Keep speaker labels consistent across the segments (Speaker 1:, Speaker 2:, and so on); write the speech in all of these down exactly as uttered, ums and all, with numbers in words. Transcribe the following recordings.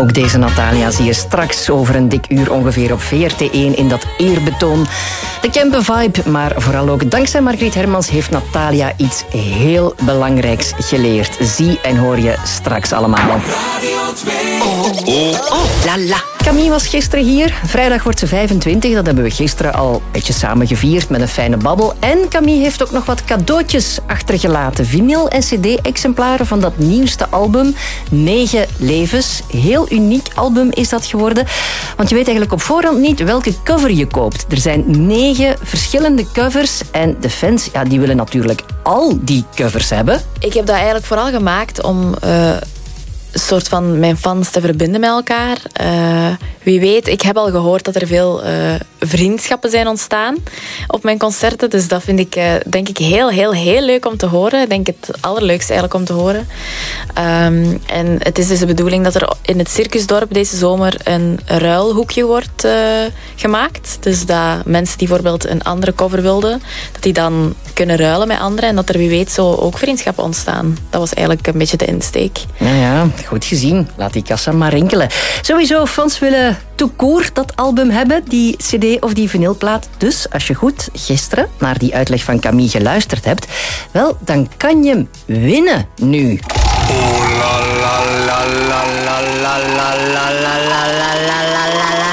Speaker 1: Ook deze Natalia zie je straks over een dik uur ongeveer op V R T één in dat eerbetoon. De Kempen-vibe, maar vooral ook dankzij Margriet Hermans heeft Natalia iets heel belangrijks geleerd. Zie en hoor je straks allemaal.
Speaker 2: Radio twee.
Speaker 1: Oh, oh, oh, la la. Camille was gisteren hier. Vrijdag wordt ze vijfentwintig. Dat hebben we gisteren al een beetje samen gevierd met een fijne babbel. En Camille heeft ook nog wat cadeautjes achtergelaten. Vinyl en cd-exemplaren van dat nieuwste album. Negen levens. Heel uniek album is dat geworden. Want je weet eigenlijk op voorhand niet welke cover je koopt. Er zijn negen verschillende covers. En de fans, ja, die willen natuurlijk al die covers hebben.
Speaker 3: Ik heb dat eigenlijk vooral gemaakt om Uh... een soort van mijn fans te verbinden met elkaar. Uh, wie weet, ik heb al gehoord dat er veel uh, vriendschappen zijn ontstaan op mijn concerten. Dus dat vind ik, uh, denk ik, heel, heel, heel leuk om te horen. Ik denk het allerleukste eigenlijk om te horen. Um, en het is dus de bedoeling dat er in het Circusdorp deze zomer een ruilhoekje wordt uh, gemaakt. Dus dat mensen die bijvoorbeeld een andere cover wilden, dat die dan kunnen ruilen met anderen. En dat er wie weet zo ook vriendschappen ontstaan. Dat was eigenlijk een beetje de insteek.
Speaker 1: Nou ja, goed gezien. Laat die kassa maar rinkelen. Sowieso, fans willen tout court dat album hebben, die cd of die vinylplaat. Dus als je goed gisteren naar die uitleg van Camille geluisterd hebt, wel, dan kan je hem winnen nu.
Speaker 2: Oh la la la la la la la la la la la la la.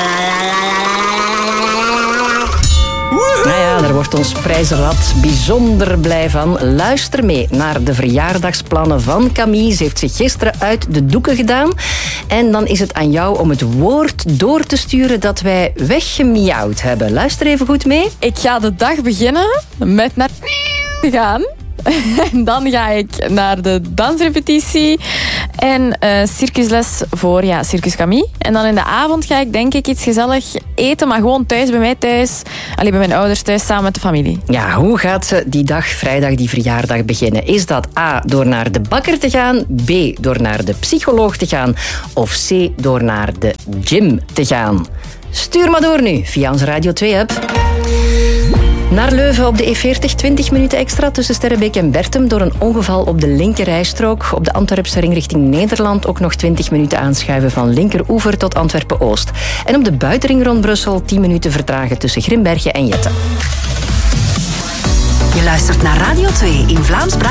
Speaker 1: Nou ja, daar wordt ons prijzenrad bijzonder blij van. Luister mee naar de verjaardagsplannen van Camille. Ze heeft zich gisteren uit de doeken gedaan. En dan is het aan jou om het woord door te sturen dat wij weggemiauwd hebben. Luister even goed mee.
Speaker 3: Ik ga de dag beginnen met naar te gaan. En dan ga ik naar de dansrepetitie en uh, circusles voor ja, Circus Camille. En dan in de avond ga ik denk ik iets gezellig eten, maar gewoon thuis, bij mij thuis. Alleen bij mijn ouders thuis, samen met de familie.
Speaker 1: Ja, hoe gaat ze die dag, vrijdag, die verjaardag beginnen? Is dat A, door naar de bakker te gaan, B, door naar de psycholoog te gaan of C, door naar de gym te gaan? Stuur maar door nu, via onze Radio twee-app. Naar Leuven op de E veertig, twintig minuten extra tussen Sterrenbeek en Bertum door een ongeval op de linkerrijstrook. Op de Antwerpse ring richting Nederland ook nog twintig minuten aanschuiven van linkeroever tot Antwerpen-Oost. En op de buitenring rond Brussel tien minuten vertragen tussen Grimbergen en Jetten.
Speaker 4: Je luistert naar Radio twee in Vlaams-Brabant.